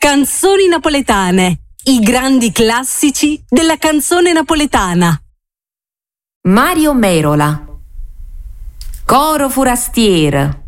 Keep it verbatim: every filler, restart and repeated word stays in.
Canzoni napoletane, i grandi classici della canzone napoletana. Mario Merola. Coro forastiero.